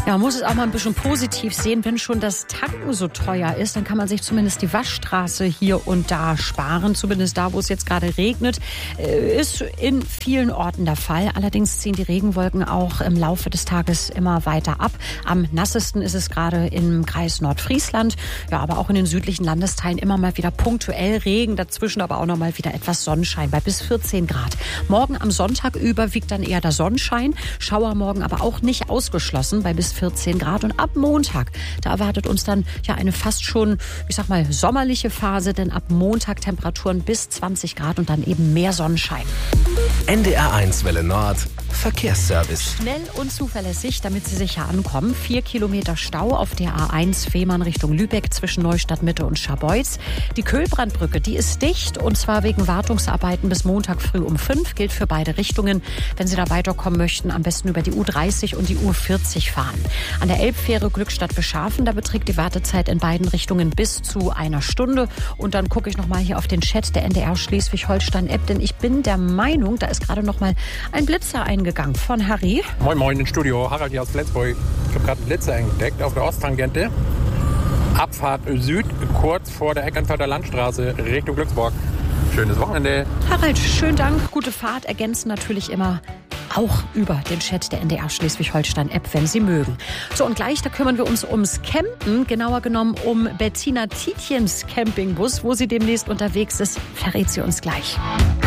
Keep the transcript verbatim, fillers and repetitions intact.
Ja, man muss es auch mal ein bisschen positiv sehen. Wenn schon das Tanken so teuer ist, dann kann man sich zumindest die Waschstraße hier und da sparen. Zumindest da, wo es jetzt gerade regnet. Ist in vielen Orten der Fall. Allerdings ziehen die Regenwolken auch im Laufe des Tages immer weiter ab. Am nassesten ist es gerade im Kreis Nordfriesland. Ja, aber auch in den südlichen Landesteilen immer mal wieder punktuell Regen. Dazwischen aber auch noch mal wieder etwas Sonnenschein bei bis vierzehn Grad. Morgen am Sonntag überwiegt dann eher der Sonnenschein. Schauer morgen aber auch nicht ausgeschlossen bei bis vierzehn Grad. Und ab Montag, da erwartet uns dann ja eine fast schon, ich sag mal, sommerliche Phase, denn ab Montag Temperaturen bis zwanzig Grad und dann eben mehr Sonnenschein. N D R eins Welle Nord, Verkehrsservice. Schnell und zuverlässig, damit Sie sicher ankommen. Vier Kilometer Stau auf der A eins Fehmarn Richtung Lübeck zwischen Neustadt Mitte und Scharbeutz. Die Köhlbrandbrücke, die ist dicht und zwar wegen Wartungsarbeiten bis Montag früh um fünf. Gilt für beide Richtungen. Wenn Sie da weiterkommen möchten, am besten über die U dreißig und die U vierzig fahren. An der Elbfähre Glückstadt-Beschafen, da beträgt die Wartezeit in beiden Richtungen bis zu einer Stunde. Und dann gucke ich noch mal hier auf den Chat der N D R Schleswig-Holstein-App, denn ich bin der Meinung, da ist gerade noch mal ein Blitzer eingegangen von Harry. Moin Moin ins Studio, Harald hier aus Flensburg. Ich habe gerade einen Blitzer entdeckt auf der Osttangente. Abfahrt Süd, kurz vor der Eckernförder Landstraße Richtung Glücksburg. Schönes Wochenende. Harald, schönen Dank. Gute Fahrt ergänzen natürlich immer auch über den Chat der N D R Schleswig-Holstein-App, wenn Sie mögen. So, und gleich, da kümmern wir uns ums Campen, genauer genommen um Bettina Tietjens Campingbus. Wo sie demnächst unterwegs ist, verrät sie uns gleich.